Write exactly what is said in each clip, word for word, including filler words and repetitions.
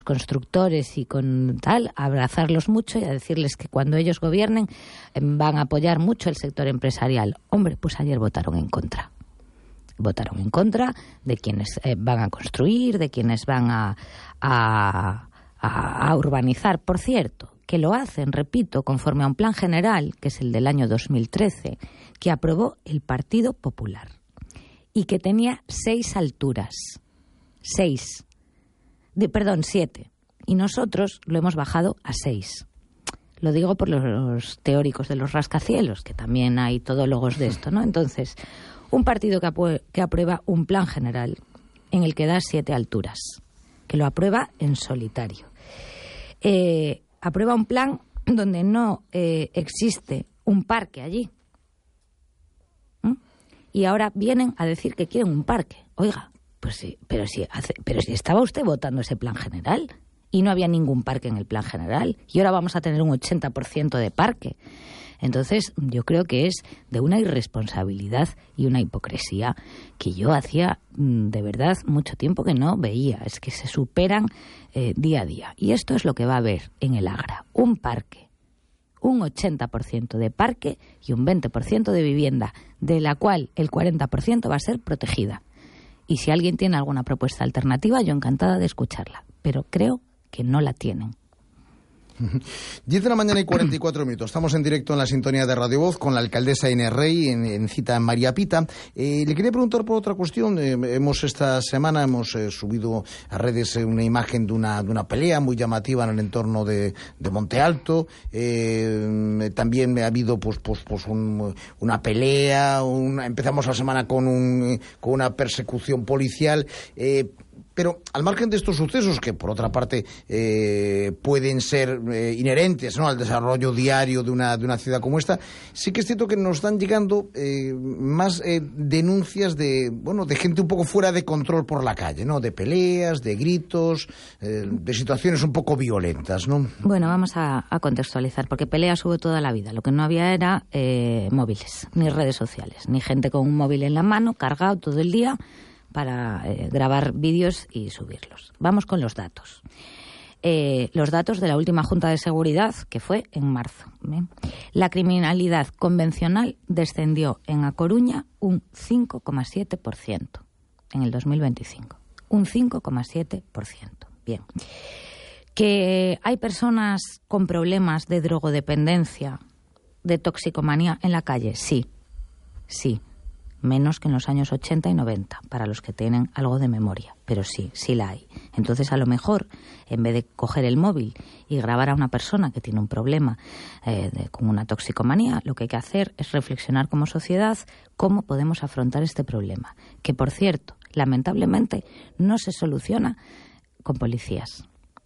constructores y con tal, a abrazarlos mucho y a decirles que cuando ellos gobiernen van a apoyar mucho el sector empresarial. Hombre, pues ayer votaron en contra. Votaron en contra de quienes eh, van a construir, de quienes van a, a, a, a urbanizar. Por cierto, que lo hacen, repito, conforme a un plan general, que es el del año dos mil trece, que aprobó el Partido Popular y que tenía seis alturas. Seis. De, perdón, siete. Y nosotros lo hemos bajado a seis. Lo digo por los teóricos de los rascacielos, que también hay todólogos de esto, ¿no? Entonces, un partido que, apue- que aprueba un plan general en el que da siete alturas, que lo aprueba en solitario. Eh, aprueba un plan donde no eh, existe un parque allí. ¿Mm? Y ahora vienen a decir que quieren un parque. Oiga, pues sí, pero sí, hace, pero si estaba usted votando ese plan general y no había ningún parque en el plan general y ahora vamos a tener un ochenta por ciento de parque. Entonces, yo creo que es de una irresponsabilidad y una hipocresía que yo hacía de verdad mucho tiempo que no veía. Es que se superan eh, día a día. Y esto es lo que va a haber en el Agra. Un parque, un ochenta por ciento de parque y un veinte por ciento de vivienda, de la cual el cuarenta por ciento va a ser protegida. Y si alguien tiene alguna propuesta alternativa, yo encantada de escucharla. Pero creo que no la tienen. diez de la mañana y cuarenta y cuatro minutos. Estamos en directo en la sintonía de Radio Voz con la alcaldesa Inés Rey en, en cita en María Pita. Eh, le quería preguntar por otra cuestión. Eh, hemos esta semana hemos eh, subido a redes eh, una imagen de una, de una pelea muy llamativa en el entorno de, de Monte Alto. Eh, también ha habido pues, pues, pues un, una pelea. Una, empezamos la semana con, un, con una persecución policial. Eh, Pero al margen de estos sucesos, que por otra parte eh, pueden ser eh, inherentes, ¿no?, al desarrollo diario de una, de una ciudad como esta, sí que es cierto que nos están llegando eh, más eh, denuncias de, bueno, de gente un poco fuera de control por la calle, ¿no?, de peleas, de gritos, eh, de situaciones un poco violentas, ¿no? Bueno, vamos a, a contextualizar, porque peleas hubo toda la vida. Lo que no había era eh, móviles, ni redes sociales, ni gente con un móvil en la mano, cargado todo el día, para eh, grabar vídeos y subirlos. Vamos con los datos. Eh, los datos de la última Junta de Seguridad, que fue en marzo. ¿Bien? La criminalidad convencional descendió en A Coruña un cinco coma siete por ciento en el dos mil veinticinco. Un cinco coma siete por ciento. Bien. ¿Que hay personas con problemas de drogodependencia, de toxicomanía en la calle? Sí, sí. Menos que en los años ochenta y noventa, para los que tienen algo de memoria. Pero sí, sí la hay. Entonces, a lo mejor, en vez de coger el móvil y grabar a una persona que tiene un problema eh, de, con una toxicomanía, lo que hay que hacer es reflexionar como sociedad cómo podemos afrontar este problema. Que, por cierto, lamentablemente, no se soluciona con policías.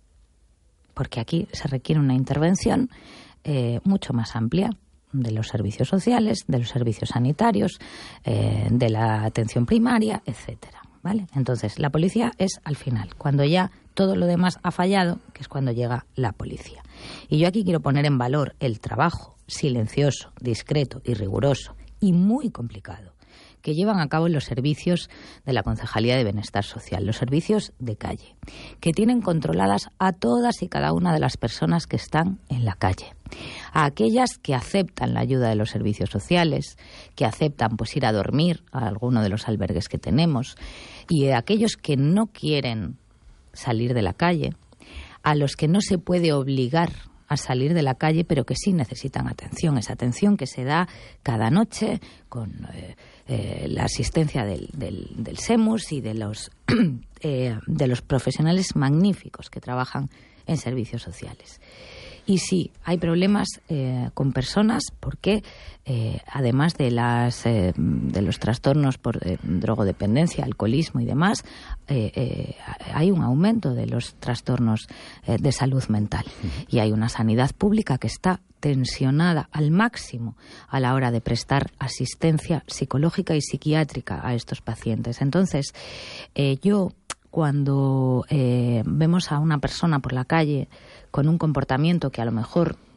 Porque aquí se requiere una intervención eh, mucho más amplia, de los servicios sociales, de los servicios sanitarios, eh, de la atención primaria, etcétera, ¿vale? Entonces, la policía es al final, cuando ya todo lo demás ha fallado, que es cuando llega la policía. Y yo aquí quiero poner en valor el trabajo silencioso, discreto y riguroso, y muy complicado, que llevan a cabo los servicios de la Concejalía de Bienestar Social, los servicios de calle, que tienen controladas a todas y cada una de las personas que están en la calle, a aquellas que aceptan la ayuda de los servicios sociales, que aceptan pues ir a dormir a alguno de los albergues que tenemos, y a aquellos que no quieren salir de la calle, a los que no se puede obligar a salir de la calle, pero que sí necesitan atención, esa atención que se da cada noche con eh, eh, la asistencia del, del, del SEMUS y de los, eh, de los profesionales magníficos que trabajan en servicios sociales. Y sí, hay problemas eh, con personas porque, eh, además de las eh, de los trastornos por eh, drogodependencia, alcoholismo y demás, eh, eh, hay un aumento de los trastornos eh, de salud mental. Y hay una sanidad pública que está tensionada al máximo a la hora de prestar asistencia psicológica y psiquiátrica a estos pacientes. Entonces, eh, yo, cuando eh, vemos a una persona por la calle con un comportamiento que a lo mejor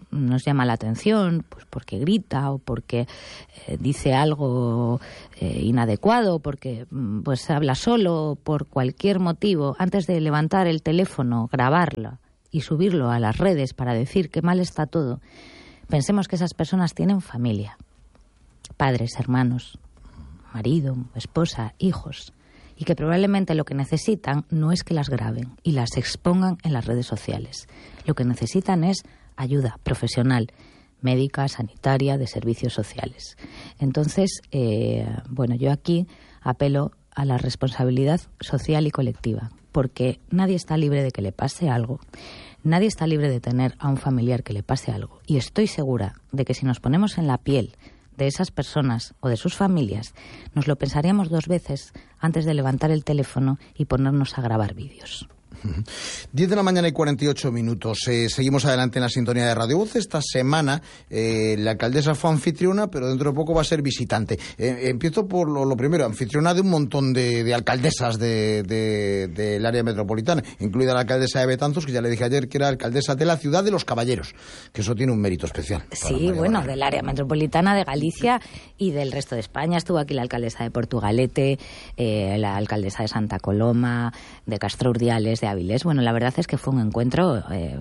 nos llama la atención, pues porque grita o porque eh, dice algo eh, inadecuado, porque pues habla solo, por cualquier motivo, antes de levantar el teléfono, grabarlo y subirlo a las redes para decir que mal está todo, pensemos que esas personas tienen familia, padres, hermanos, marido, esposa, hijos, y que probablemente lo que necesitan no es que las graben y las expongan en las redes sociales. Lo que necesitan es ayuda profesional, médica, sanitaria, de servicios sociales. Entonces, eh, bueno, yo aquí apelo a la responsabilidad social y colectiva, porque nadie está libre de que le pase algo, nadie está libre de tener a un familiar que le pase algo, y estoy segura de que si nos ponemos en la piel de esas personas o de sus familias, nos lo pensaríamos dos veces antes de levantar el teléfono y ponernos a grabar vídeos. diez de la mañana y cuarenta y ocho minutos. Eh, seguimos adelante en la sintonía de Radio Voz. Esta semana eh, la alcaldesa fue anfitriona, pero dentro de poco va a ser visitante. Eh, empiezo por lo, lo primero, anfitriona de un montón de, de alcaldesas del de, de, de área metropolitana, incluida la alcaldesa de Betanzos, que ya le dije ayer que era alcaldesa de la ciudad de los Caballeros, que eso tiene un mérito especial. Sí, bueno, del área metropolitana de Galicia y del resto de España. Estuvo aquí la alcaldesa de Portugalete, eh, la alcaldesa de Santa Coloma, de Castro Urdiales, de Avilés. Bueno, la verdad es que fue un encuentro eh,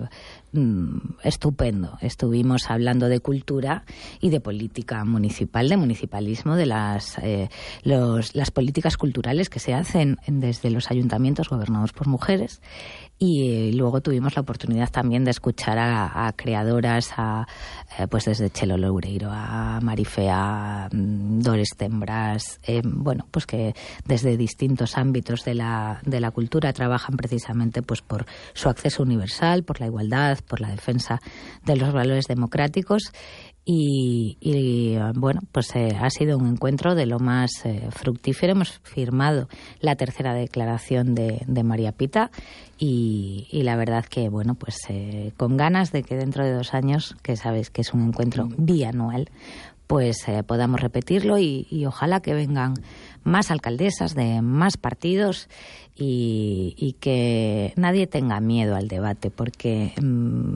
estupendo. Estuvimos hablando de cultura y de política municipal, de municipalismo, de las, eh, los, las políticas culturales que se hacen desde los ayuntamientos gobernados por mujeres. Y eh, luego tuvimos la oportunidad también de escuchar a, a creadoras, a, eh, pues desde Chelo Loureiro, a Marifea, a Doris Tembras, eh, bueno, pues que desde distintos ámbitos de la, de la cultura trabajan precisamente pues por su acceso universal, por la igualdad, por la defensa de los valores democráticos. Y, y bueno, pues eh, ha sido un encuentro de lo más eh, fructífero. Hemos firmado la tercera declaración de, de María Pita y, y la verdad que, bueno, pues eh, con ganas de que dentro de dos años, que sabéis que es un encuentro bianual, pues eh, podamos repetirlo y, y ojalá que vengan más alcaldesas de más partidos y, y que nadie tenga miedo al debate, porque mmm,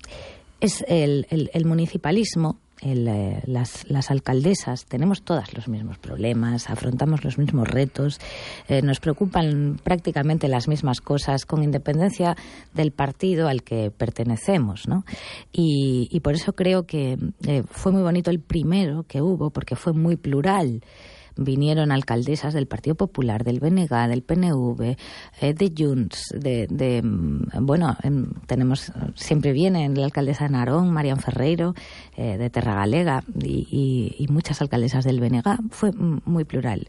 es el, el, el municipalismo. El, eh, las, las alcaldesas tenemos todas los mismos problemas, afrontamos los mismos retos, eh, nos preocupan prácticamente las mismas cosas con independencia del partido al que pertenecemos, ¿no? Y, y por eso creo que eh, fue muy bonito el primero que hubo, porque fue muy plural. Vinieron alcaldesas del Partido Popular, del B N G, del P N V, eh, de Junts, de, de bueno, eh, tenemos, siempre viene la alcaldesa de Narón, Marian Ferreiro, eh, de Terra Galega, y, y, y muchas alcaldesas del B N G. Fue muy plural.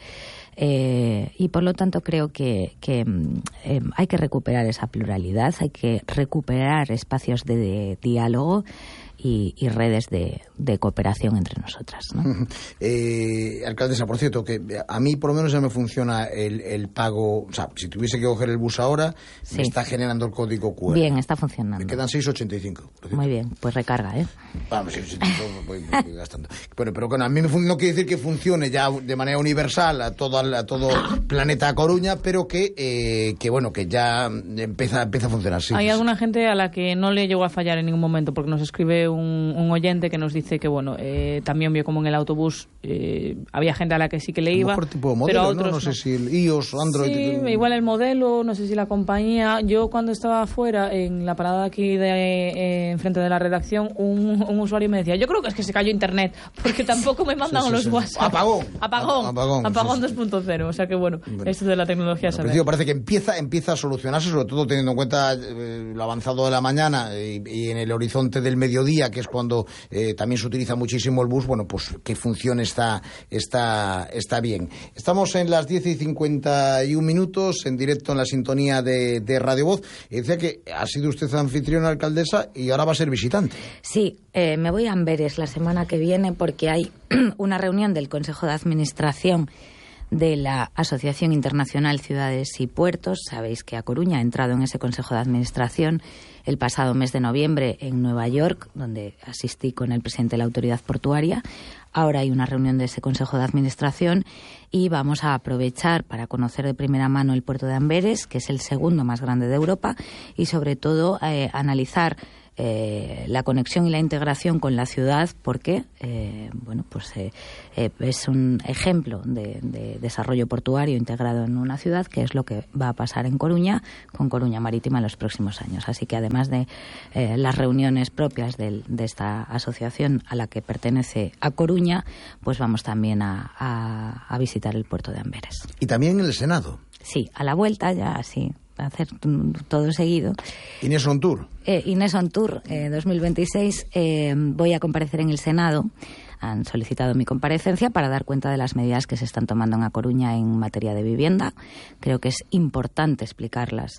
Eh, y por lo tanto creo que, que eh, hay que recuperar esa pluralidad, hay que recuperar espacios de, de diálogo y, y redes de, de cooperación entre nosotras, ¿no? eh, alcaldesa, por cierto, que a mí por lo menos ya me funciona el, el pago, o sea, si tuviese que coger el bus ahora, sí, me está generando el código cu erre. Bien, está funcionando. Me quedan seis ochenta y cinco. Muy bien, pues recarga, ¿eh? Vamos, seis ochenta y cinco voy, voy, voy gastando. Bueno, pero bueno, a mí no quiere decir que funcione ya de manera universal a todo, a todo planeta Coruña, pero que, eh, que bueno, que ya empieza, empieza a funcionar. Sí, Hay sí. alguna gente a la que no le llegó a fallar en ningún momento, porque nos escribe un, un oyente que nos dice que, bueno, eh, también vio como en el autobús eh, había gente a la que sí que le iba. A lo mejor tipo de modelo, pero a otros ¿no? No sé no. si el iOS, Android. Sí, que... igual el modelo, no sé si la compañía. Yo cuando estaba afuera, en la parada aquí de eh, enfrente de la redacción, un, un usuario me decía, yo creo que es que se cayó internet, porque tampoco me mandan sí, sí, los sí. WhatsApp. Apagón. Apagón. Apagón, Apagón sí, sí. dos punto cero. O sea que bueno, Bueno. esto de la tecnología Bueno, sabe. pero, tío, parece que empieza, empieza a solucionarse, sobre todo teniendo en cuenta eh, lo avanzado de la mañana y, y en el horizonte del mediodía, que es cuando eh, también se utiliza muchísimo el bus. Bueno, pues que funcione está, está, está bien. Estamos en las diez y cincuenta y un minutos, en directo en la sintonía de, de Radio Voz. Y decía que ha sido usted anfitriona, alcaldesa, y ahora va a ser visitante. Sí, eh, me voy a Amberes la semana que viene porque hay una reunión del Consejo de Administración de la Asociación Internacional Ciudades y Puertos. Sabéis que A Coruña ha entrado en ese Consejo de Administración el pasado mes de noviembre en Nueva York, donde asistí con el presidente de la Autoridad Portuaria. Ahora hay una reunión de ese Consejo de Administración y vamos a aprovechar para conocer de primera mano el puerto de Amberes, que es el segundo más grande de Europa, y sobre todo eh, analizar eh, la conexión y la integración con la ciudad, porque eh, bueno, pues eh, eh, es un ejemplo de, de desarrollo portuario integrado en una ciudad, que es lo que va a pasar en Coruña, con Coruña Marítima en los próximos años. Así que además de eh, las reuniones propias de, de esta asociación a la que pertenece a Coruña, pues vamos también a, a, a visitar el puerto de Amberes. Y también en el Senado. Sí, a la vuelta ya, sí, a hacer todo seguido. Inés on Tour. Eh, Inés on Tour eh, dos mil veintiséis. Eh, voy a comparecer en el Senado. Han solicitado mi comparecencia para dar cuenta de las medidas que se están tomando en A Coruña en materia de vivienda. Creo que es importante explicarlas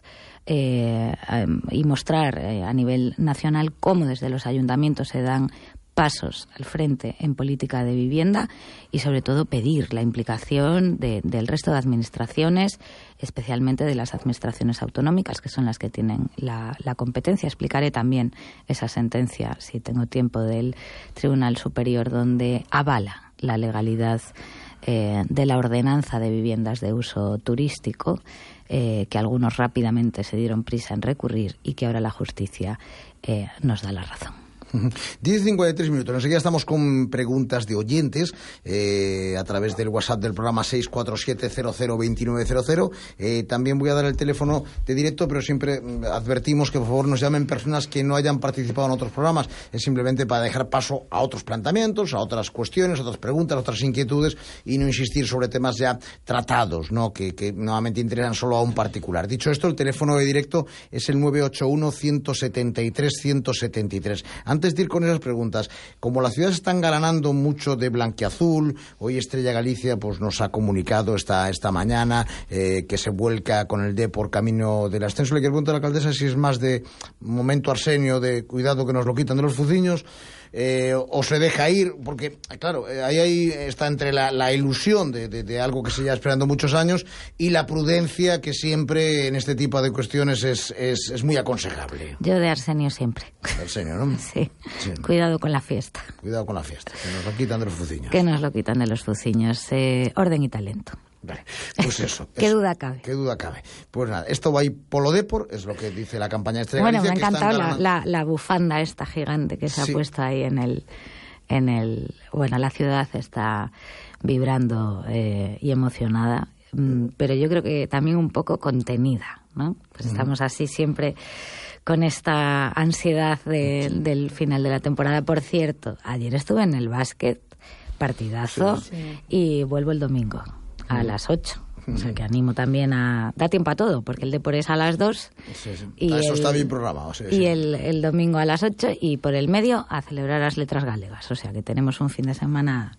eh, y mostrar eh, a nivel nacional cómo desde los ayuntamientos se dan pasos al frente en política de vivienda y sobre todo pedir la implicación de, del resto de administraciones, especialmente de las administraciones autonómicas, que son las que tienen la, la competencia. Explicaré también esa sentencia, si tengo tiempo, del Tribunal Superior, donde avala la legalidad eh, de la ordenanza de viviendas de uso turístico, eh, que algunos rápidamente se dieron prisa en recurrir y que ahora la justicia eh, nos da la razón. diez y cincuenta y tres minutos. Enseguida estamos con preguntas de oyentes eh, a través del WhatsApp del programa seis cuatro siete cero cero dos nueve cero cero. Eh, también voy a dar el teléfono de directo, pero siempre advertimos que por favor nos llamen personas que no hayan participado en otros programas. Es simplemente para dejar paso a otros planteamientos, a otras cuestiones, a otras preguntas, a otras inquietudes y no insistir sobre temas ya tratados, ¿no? que, que nuevamente interesan solo a un particular. Dicho esto, el teléfono de directo es el nueve ocho uno, uno siete tres, uno siete tres. Antes de ir con esas preguntas, como la ciudad se está engalanando mucho de blanquiazul, hoy Estrella Galicia pues nos ha comunicado esta, esta mañana eh, que se vuelca con el Depor camino del ascenso. Le quiero preguntar a la alcaldesa si es más de momento Arsenio, de cuidado que nos lo quitan de los fuciños, eh, o se deja ir, porque claro, ahí, ahí está entre la, la ilusión de, de, de algo que se lleva esperando muchos años y la prudencia que siempre en este tipo de cuestiones es, es, es muy aconsejable. Yo de Arsenio siempre. Arsenio, ¿no? Sí. Sí. Cuidado con la fiesta. Cuidado con la fiesta, que nos lo quitan de los fuciños. Que nos lo quitan de los fuciños. Eh, orden y talento. Vale, pues eso. ¿Qué eso, duda cabe? ¿Qué duda cabe? Pues nada, esto va a ir polo Depor, es lo que dice la campaña de Estrella Bueno, Galicia. Me ha encantado la, ganando... la, la bufanda esta gigante que se sí. ha puesto ahí en el... en el Bueno, la ciudad está vibrando eh, y emocionada, mm, pero yo creo que también un poco contenida, ¿no? Pues uh-huh. Estamos así siempre con esta ansiedad de, del final de la temporada. Por cierto, ayer estuve en el básquet, partidazo, sí, sí. Y vuelvo el domingo a las ocho. O sea, que animo también a... Da tiempo a todo, porque el Depor es a las dos. Sí, sí. Y Eso el, está bien programado. Sí, y sí. El, el domingo a las ocho, y por el medio a celebrar las letras galegas. O sea, que tenemos un fin de semana...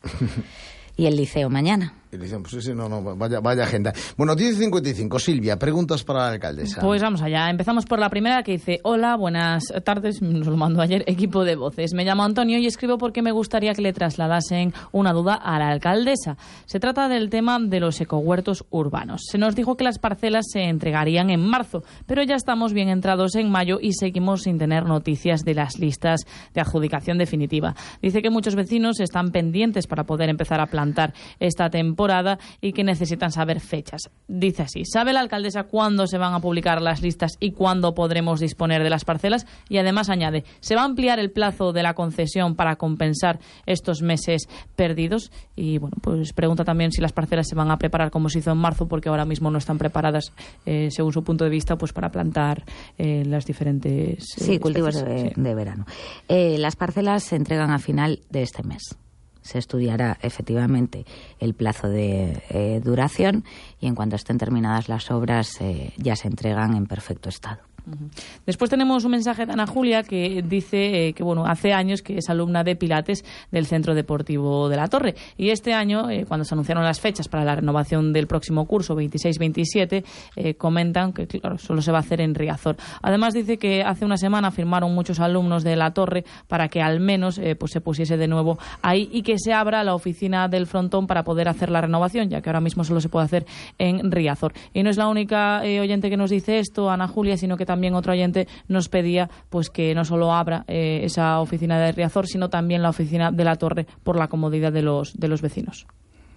Y el liceo mañana. El liceo, pues sí, sí, no, no, vaya, vaya agenda. Bueno, diez y cincuenta y cinco. Silvia, preguntas para la alcaldesa. Pues vamos allá. Empezamos por la primera, que dice: hola, buenas tardes, nos lo mandó ayer, equipo de voces. Me llamo Antonio y escribo porque me gustaría que le trasladasen una duda a la alcaldesa. Se trata del tema de los ecohuertos urbanos. Se nos dijo que las parcelas se entregarían en marzo, pero ya estamos bien entrados en mayo y seguimos sin tener noticias de las listas de adjudicación definitiva. Dice que muchos vecinos están pendientes para poder empezar a plantar esta temporada y que necesitan saber fechas. Dice así: ¿sabe la alcaldesa cuándo se van a publicar las listas y cuándo podremos disponer de las parcelas? Y además añade: ¿se va a ampliar el plazo de la concesión para compensar estos meses perdidos? Y bueno, pues pregunta también si las parcelas se van a preparar como se hizo en marzo, porque ahora mismo no están preparadas, eh, según su punto de vista, pues para plantar eh, las diferentes... Eh, sí, cultivos de, sí. de verano. Eh, las parcelas se entregan a final de este mes. Se estudiará efectivamente el plazo de eh, duración y en cuanto estén terminadas las obras eh, ya se entregan en perfecto estado. Después tenemos un mensaje de Ana Julia que dice eh, que bueno, hace años que es alumna de Pilates del Centro Deportivo de la Torre, y este año, eh, cuando se anunciaron las fechas para la renovación del próximo curso veintiséis veintisiete, eh, comentan que claro, solo se va a hacer en Riazor. Además dice que hace una semana firmaron muchos alumnos de la Torre para que al menos eh, pues se pusiese de nuevo ahí y que se abra la oficina del frontón para poder hacer la renovación, ya que ahora mismo solo se puede hacer en Riazor. Y no es la única eh, oyente que nos dice esto, Ana Julia, sino que también También otro oyente nos pedía pues que no solo abra eh, esa oficina de Riazor, sino también la oficina de la Torre por la comodidad de los de los vecinos.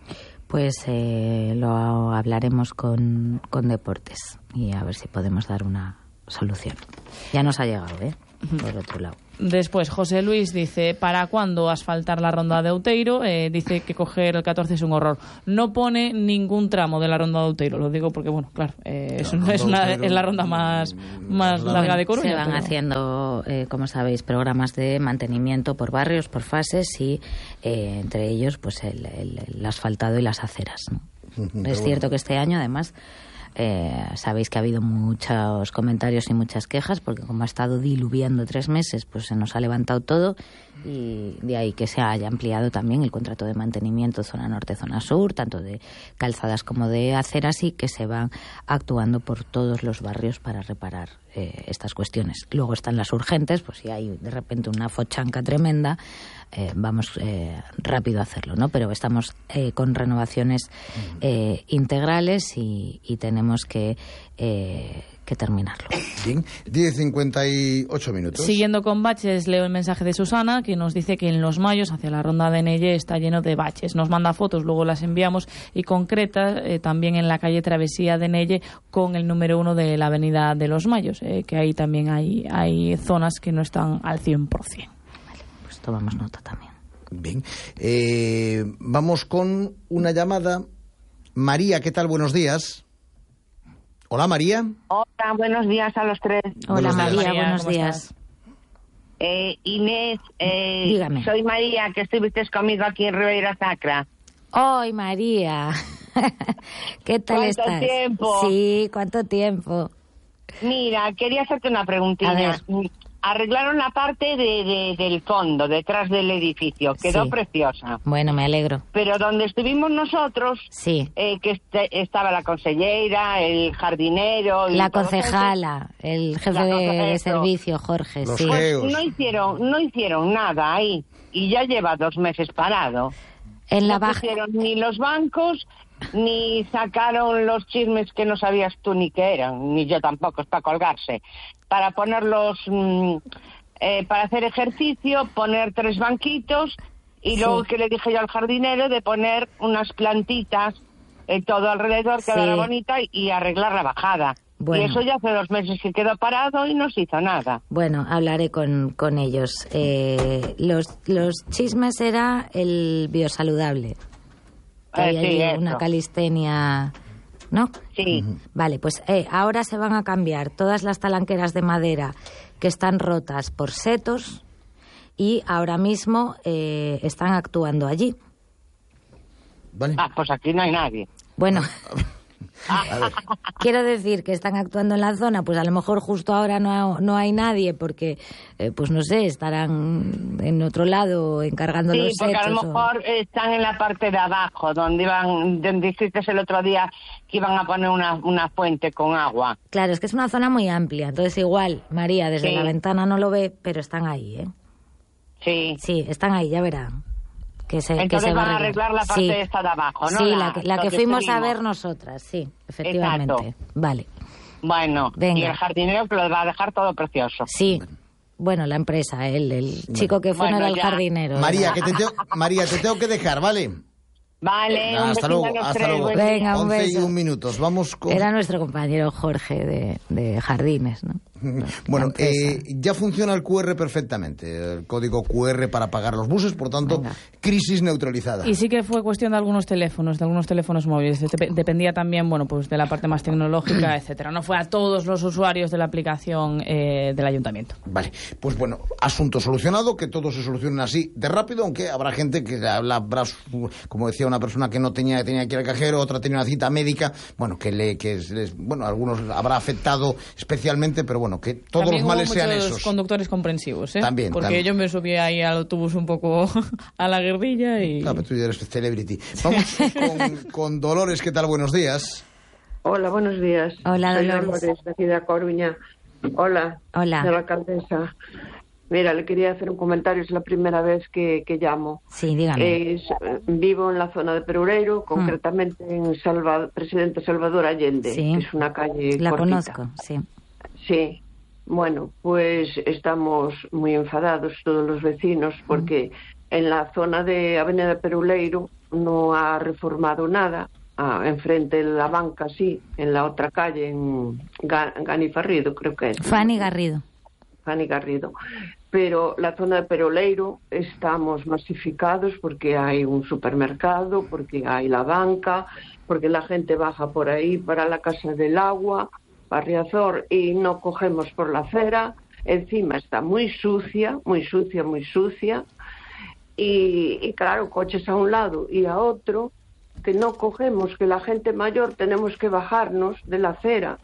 Pues eh, lo hablaremos con, con Deportes y a ver si podemos dar una solución. Ya nos ha llegado, ¿eh? por otro lado. Después, José Luis dice, ¿para cuándo asfaltar la ronda de Outeiro? Eh, dice que coger el catorce es un horror. No pone ningún tramo de la ronda de Outeiro, lo digo porque, bueno, claro, eh, es, una, es, una, es la ronda más, más bueno, larga de Coruña. Se van pero... haciendo, eh, como sabéis, programas de mantenimiento por barrios, por fases y eh, entre ellos pues el, el, el asfaltado y las aceras, ¿no? Es bueno. Cierto que este año, además... Eh, sabéis que ha habido muchos comentarios y muchas quejas porque como ha estado diluviando tres meses pues se nos ha levantado todo y de ahí que se haya ampliado también el contrato de mantenimiento zona norte, zona sur, tanto de calzadas como de aceras y que se van actuando por todos los barrios para reparar eh, estas cuestiones. Luego están las urgentes, pues si hay de repente una fochanca tremenda, eh, vamos eh, rápido a hacerlo, ¿no? Pero estamos eh, con renovaciones eh, integrales y, y tenemos que... Eh, que terminarlo. Bien, diez cincuenta y ocho minutos. Siguiendo con baches, leo el mensaje de Susana, que nos dice que en Los Mayos, hacia la ronda de Nelle, está lleno de baches. Nos manda fotos, luego las enviamos, y concreta eh, también en la calle Travesía de Nelle, con el número uno de la avenida de Los Mayos, eh, que ahí también hay, hay zonas que no están al cien por ciento. Vale, pues tomamos nota también. Bien, eh, vamos con una llamada. María, ¿qué tal? Buenos días. Hola, María. Hola, buenos días a los tres. Hola, María, María, buenos días. Eh, Inés, eh, dígame. Soy María, que estuviste conmigo aquí en Ribeira Sacra. ¡Ay, María! ¿Qué tal ¿Cuánto estás? ¿Cuánto tiempo? Sí, ¿cuánto tiempo? Mira, quería hacerte una preguntilla. Arreglaron la parte de, de, del fondo, detrás del edificio. Quedó sí. preciosa. Bueno, me alegro. Pero donde estuvimos nosotros, sí. eh, que este, estaba la consellera, el jardinero... Y la concejala, eso. El jefe de, de servicio, Jorge. Los sí. Pues no hicieron, no hicieron nada ahí. Y ya lleva dos meses parado. En la no baja... pusieron ni los bancos, ni sacaron los chismes que no sabías tú ni qué eran, ni yo tampoco, es para colgarse. Para ponerlos, mmm, eh, para hacer ejercicio, poner tres banquitos, y sí. Luego que le dije yo al jardinero de poner unas plantitas eh, todo alrededor, que era sí. bonita, y, y arreglar la bajada. Bueno. Y eso ya hace dos meses que quedó parado y no se hizo nada. Bueno, hablaré con, con ellos. Eh, los, los chismes era el biosaludable. Que eh, sí, había una calistenia... ¿No? Sí. Vale, pues eh, ahora se van a cambiar todas las talanqueras de madera que están rotas por setos y ahora mismo eh, están actuando allí. Vale. Ah, pues aquí no hay nadie. Bueno... Quiero decir que están actuando en la zona, pues a lo mejor justo ahora no, no hay nadie porque, eh, pues no sé, estarán en otro lado encargando sí, los porque hechos. A lo mejor o... están en la parte de abajo, donde iban, donde dijiste el otro día que iban a poner una, una fuente con agua. Claro, es que es una zona muy amplia, entonces igual, María, desde sí. la ventana no lo ve, pero están ahí, ¿eh? Sí. Sí, están ahí, ya verán. Que se, Entonces que se van va a arreglar la parte sí. esta de abajo, ¿no? Sí, la, la que, la que fuimos estuvimos. a ver nosotras, sí, efectivamente. Exacto. Vale. Bueno, venga. Y el jardinero que lo va a dejar todo precioso. Sí. Bueno, la empresa, él, el bueno. chico que fue bueno, no era el ya. jardinero. María, que te tengo, María, te tengo que dejar, ¿vale? Vale, ah, un hasta luego, hasta tres, luego. Venga, un once beso. y un minutos. Vamos con... Era nuestro compañero Jorge de, de Jardines, ¿no? Bueno, eh, ya funciona el Q R perfectamente, el código Q R para pagar los buses, por tanto, Venga. crisis neutralizada. Y sí que fue cuestión de algunos teléfonos, de algunos teléfonos móviles. Dependía también, bueno, pues de la parte más tecnológica, etcétera. No fue a todos los usuarios de la aplicación eh, del ayuntamiento. Vale, pues bueno, asunto solucionado, que todo se solucione así de rápido, aunque habrá gente que habrá, como decía una persona que no tenía, tenía que ir al cajero, otra tenía una cita médica, bueno, que le, que les, bueno, algunos habrá afectado especialmente, pero bueno, que todos también los males hubo sean muchos esos. Conductores comprensivos, ¿eh? También, porque también. yo me subí ahí al autobús un poco a la guerdilla y... Claro, pero tú ya eres celebrity. Vamos con, con Dolores, ¿qué tal? Buenos días. Hola, buenos días. Hola, Soy Dolores. Dolores, de aquí de A Coruña. Hola. Hola. De la alcaldesa. Mira, le quería hacer un comentario, es la primera vez que, que llamo. Sí, dígame. Es, vivo en la zona de Perureiro, concretamente mm. en Salva, Presidente Salvador Allende, sí. que es una calle La cortita. conozco, sí. Sí. Bueno, pues estamos muy enfadados todos los vecinos porque mm. en la zona de Avenida Perureiro no ha reformado nada. Ah, enfrente de la banca, sí, en la otra calle, en Ganifarrido, creo que es. Fanny Garrido. Fanny Garrido. Pero la zona de Peroleiro estamos masificados porque hay un supermercado, porque hay la banca, porque la gente baja por ahí para la Casa del Agua, para Riazor, y no cogemos por la acera. Encima está muy sucia, muy sucia, muy sucia. Y, y claro, coches a un lado y a otro, que no cogemos, que la gente mayor tenemos que bajarnos de la acera.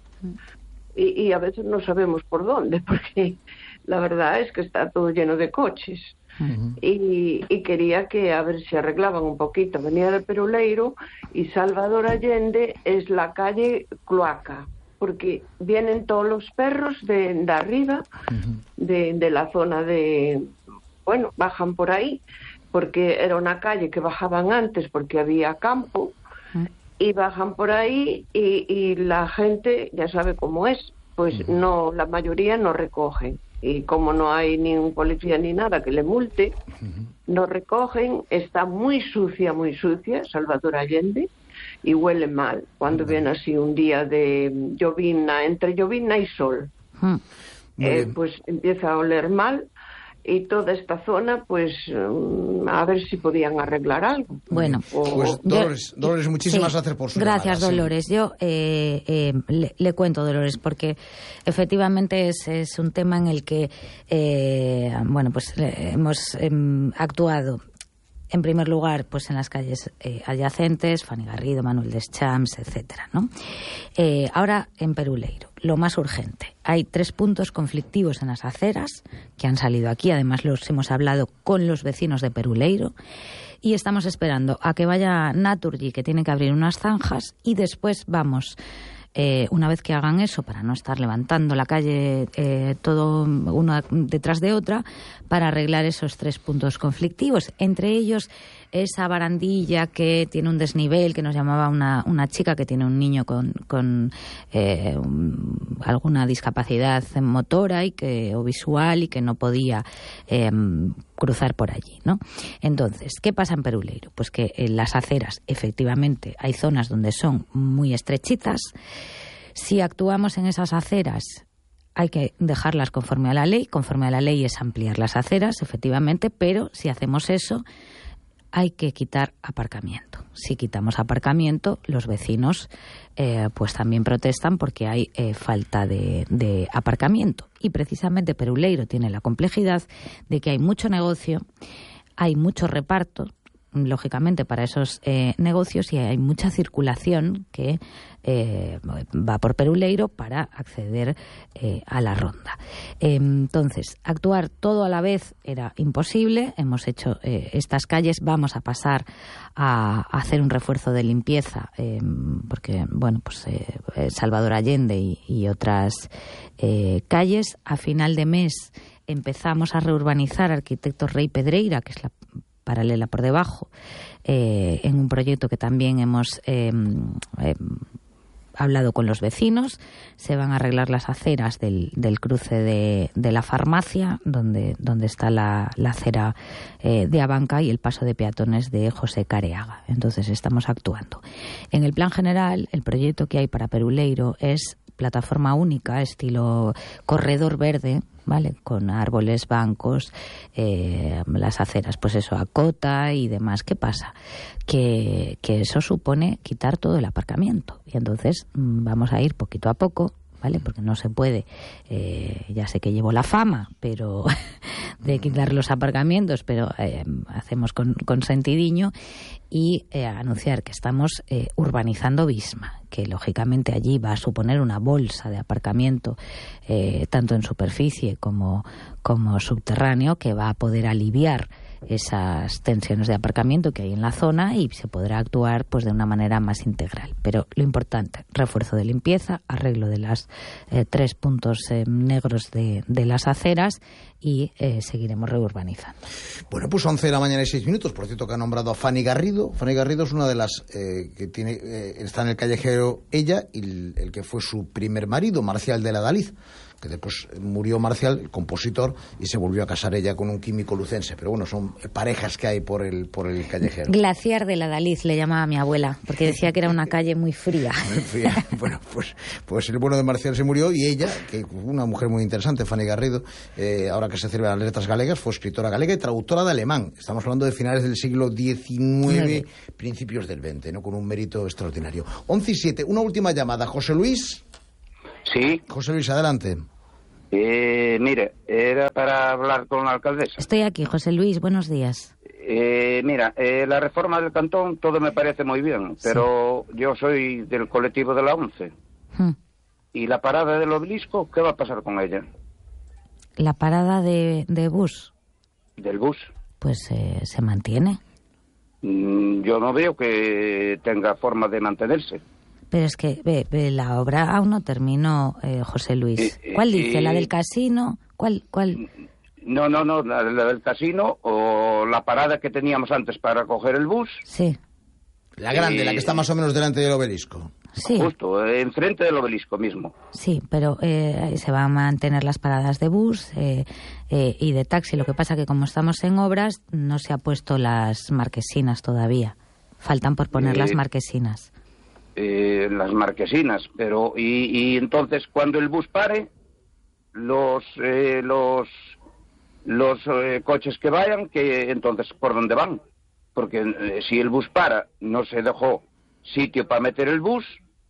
Y, y a veces no sabemos por dónde, porque la verdad es que está todo lleno de coches. Uh-huh. y, y quería que a ver si arreglaban un poquito. Venía de Peroleiro y Salvador Allende es la calle cloaca, porque vienen todos los perros de, de arriba, uh-huh. de, de la zona de... Bueno, bajan por ahí, porque era una calle que bajaban antes porque había campo, uh-huh. y bajan por ahí y, y la gente ya sabe cómo es, pues uh-huh. no, la mayoría no recogen. Y como no hay ni un policía ni nada que le multe, uh-huh. no recogen. Está muy sucia, muy sucia, Salvador Allende, y huele mal cuando uh-huh. viene así un día de llovina, entre llovina y sol. Uh-huh. eh, pues empieza a oler mal. Y toda esta zona, pues, um, a ver si podían arreglar algo. Bueno, o, pues Dolores, yo, Dolores muchísimas sí, gracias por su Gracias, llamada, Dolores. Sí. Yo eh, eh, le, le cuento, Dolores, porque efectivamente es, es un tema en el que, eh, bueno, pues eh, hemos eh, actuado. En primer lugar, pues en las calles eh, adyacentes, Fanny Garrido, Manuel Deschamps, etcétera, ¿no? Eh, ahora en Peruleiro, lo más urgente. Hay tres puntos conflictivos en las aceras que han salido aquí. Además, los hemos hablado con los vecinos de Peruleiro y estamos esperando a que vaya Naturgy, que tiene que abrir unas zanjas, y después vamos... Eh, una vez que hagan eso, para no estar levantando la calle eh, todo una detrás de otra, para arreglar esos tres puntos conflictivos. Entre ellos, esa barandilla que tiene un desnivel, que nos llamaba una, una chica que tiene un niño con, con eh, un, alguna discapacidad motora y que, o visual y que no podía eh, cruzar por allí, ¿no? Entonces, ¿qué pasa en Peruleiro? Pues que en las aceras, efectivamente, hay zonas donde son muy estrechitas. Si actuamos en esas aceras, hay que dejarlas conforme a la ley. Conforme a la ley es ampliar las aceras, efectivamente, pero si hacemos eso, hay que quitar aparcamiento. Si quitamos aparcamiento, los vecinos eh, pues también protestan porque hay eh, falta de, de aparcamiento. Y precisamente Peruleiro tiene la complejidad de que hay mucho negocio, hay mucho reparto, lógicamente, para esos eh, negocios, y hay mucha circulación que eh, va por Peruleiro para acceder eh, a la ronda. Eh, entonces, actuar todo a la vez era imposible. Hemos hecho eh, estas calles, vamos a pasar a, a hacer un refuerzo de limpieza, eh, porque, bueno, pues eh, Salvador Allende y, y otras eh, calles. A final de mes empezamos a reurbanizar Arquitectos Rey Pedreira, que es la paralela por debajo, eh, en un proyecto que también hemos eh, eh, hablado con los vecinos. Se van a arreglar las aceras del, del cruce de, de la farmacia, donde, donde está la, la acera eh, de Abanca, y el paso de peatones de José Careaga. Entonces estamos actuando. En el plan general, el proyecto que hay para Peruleiro es plataforma única, estilo corredor verde, ¿vale? Con árboles, bancos, eh, las aceras, pues eso, acota y demás. ¿Qué pasa? Que, que eso supone quitar todo el aparcamiento. Y entonces vamos a ir poquito a poco, ¿vale? Porque no se puede, eh, ya sé que llevo la fama, pero de quitar los aparcamientos, pero eh, hacemos con, con sentidiño, y eh, anunciar que estamos eh, urbanizando Visma, que lógicamente allí va a suponer una bolsa de aparcamiento, eh, tanto en superficie como, como subterráneo, que va a poder aliviar esas tensiones de aparcamiento que hay en la zona, y se podrá actuar pues de una manera más integral. Pero lo importante, refuerzo de limpieza, arreglo de las eh, tres puntos eh, negros de, de las aceras, y eh, seguiremos reurbanizando. Bueno, pues once de la mañana y seis minutos. Por cierto, que ha nombrado a Fanny Garrido. Fanny Garrido es una de las eh, que tiene eh, está en el callejero ella y el, el que fue su primer marido, Marcial de la Daliz, que después murió Marcial, el compositor, y se volvió a casar ella con un químico lucense. Pero bueno, son parejas que hay por el, por el callejero. Glaciar de la Daliz le llamaba mi abuela, porque decía que era una calle muy fría. Muy fría. Bueno, pues, pues el bueno de Marcial se murió y ella, que una mujer muy interesante, Fanny Garrido, eh, ahora que se celebran las letras galegas, fue escritora galega y traductora de alemán. Estamos hablando de finales del siglo diecinueve, principios del veinte, ¿no? Con un mérito extraordinario. once y siete, una última llamada. José Luis. Sí. José Luis, adelante. Eh, mire, era para hablar con la alcaldesa. Estoy aquí, José Luis, buenos días. Eh, mira, eh, la reforma del cantón, todo me parece muy bien, pero sí. Yo soy del colectivo de la once. Hmm. ¿Y la parada del obelisco, qué va a pasar con ella? ¿La parada de, de bus? ¿Del bus? Pues eh, se mantiene. Mm, yo no veo que tenga forma de mantenerse. Pero es que ve, ve, la obra aún no terminó, eh, José Luis. ¿Cuál dice? Eh, ¿La del casino? ¿Cuál? cuál? No, no, no, la, la del casino o la parada que teníamos antes para coger el bus. Sí. La grande, eh, la que está más o menos delante del obelisco. Sí. Justo, eh, enfrente del obelisco mismo. Sí, pero eh, se van a mantener las paradas de bus eh, eh, y de taxi. Lo que pasa que como estamos en obras, no se ha puesto las marquesinas todavía. Faltan por poner eh, las marquesinas. Eh, las marquesinas, pero y, y entonces cuando el bus pare, los eh, los los eh, coches que vayan, que entonces por dónde van, porque eh, si el bus para, no se dejó sitio para meter el bus.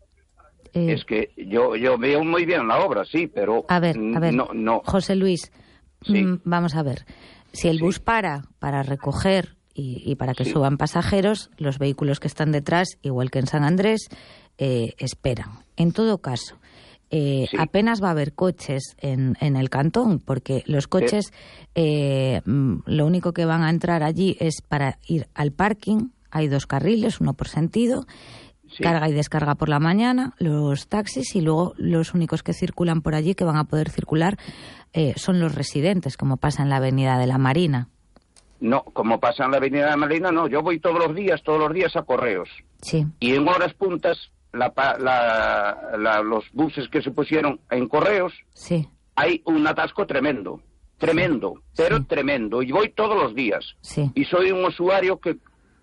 Eh, es que yo yo veo muy bien la obra, sí, pero a ver, a ver, no, no. José Luis, sí. mm, vamos a ver, si el sí. bus para para recoger Y, y para que sí. suban pasajeros, los vehículos que están detrás, igual que en San Andrés, eh, esperan. En todo caso, eh, sí. apenas va a haber coches en, en el cantón, porque los coches eh, lo único que van a entrar allí es para ir al parking. Hay dos carriles, uno por sentido, sí. carga y descarga por la mañana, los taxis, y luego los únicos que circulan por allí, que van a poder circular, eh, son los residentes, como pasa en la Avenida de la Marina. No, como pasa en la Avenida de la Marina, no. Yo voy todos los días, todos los días a Correos. Sí. Y en horas puntas, la, la, la, los buses que se pusieron en Correos, sí. hay un atasco tremendo, tremendo, sí. pero sí. tremendo. Y voy todos los días. Sí. Y soy un usuario que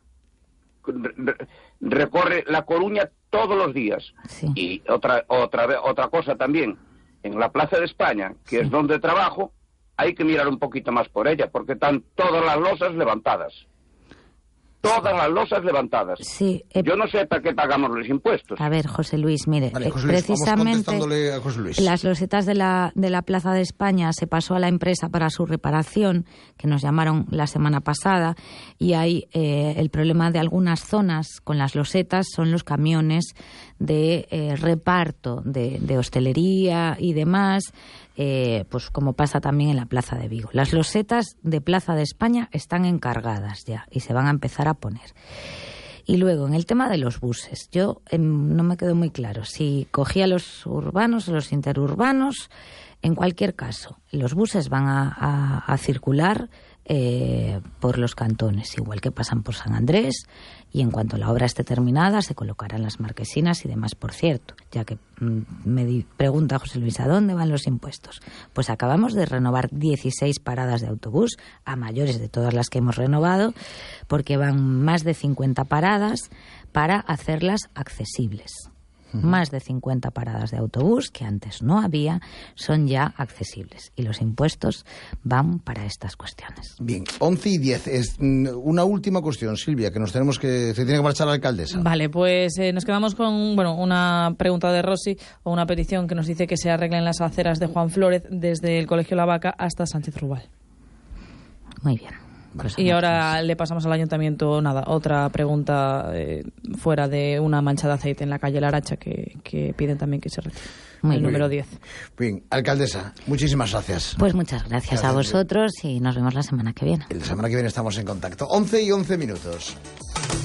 recorre La Coruña todos los días. Sí. Y otra, otra, otra cosa también, en la Plaza de España, que sí. es donde trabajo, hay que mirar un poquito más por ella, porque están todas las losas levantadas. Todas las losas levantadas. Sí, eh, Yo no sé para qué pagamos los impuestos. A ver, José Luis, mire, vale, José eh, Luis, precisamente a José Luis. las losetas de la, de la Plaza de España se pasó a la empresa para su reparación, que nos llamaron la semana pasada, y hay eh, el problema de algunas zonas con las losetas son los camiones de eh, reparto de, de hostelería y demás, eh, pues como pasa también en la Plaza de Vigo. Las losetas de Plaza de España están encargadas ya y se van a empezar a poner. Y luego, en el tema de los buses, yo eh, no me quedó muy claro si cogía los urbanos o los interurbanos. En cualquier caso, los buses van a, a, a circular eh, por los cantones, igual que pasan por San Andrés, y en cuanto la obra esté terminada se colocarán las marquesinas y demás. Por cierto, ya que mm, me di, pregunta José Luis, ¿a dónde van los impuestos? Pues acabamos de renovar dieciséis paradas de autobús, a mayores de todas las que hemos renovado, porque van más de cincuenta paradas para hacerlas accesibles. Más de cincuenta paradas de autobús, que antes no había, son ya accesibles. Y los impuestos van para estas cuestiones. Bien, once y diez. Es una última cuestión, Silvia, que nos tenemos que... Se tiene que marchar la alcaldesa. Vale, pues eh, nos quedamos con bueno una pregunta de Rosy, o una petición que nos dice que se arreglen las aceras de Juan Flórez desde el Colegio La Vaca hasta Sánchez Rubal. Muy bien. Pues y ahora le pasamos al ayuntamiento, nada, otra pregunta eh, fuera de una mancha de aceite en la calle Laracha que, que piden también que se retire. Muy el bien. número diez. Bien, alcaldesa, muchísimas gracias. Pues muchas gracias, gracias a vosotros y nos vemos la semana que viene. La semana que viene estamos en contacto. once y once minutos.